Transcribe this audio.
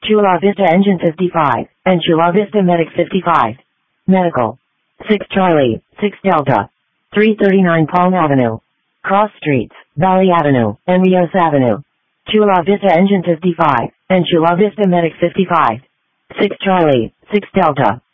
Chula Vista Engine 55, and Chula Vista Medic 55. Medical. 6 Charlie, 6 Delta. 339 Palm Avenue. Cross Streets, Valley Avenue, and Rios Avenue. Chula Vista Engine 55, and Chula Vista Medic 55. 6 Charlie, 6 Delta.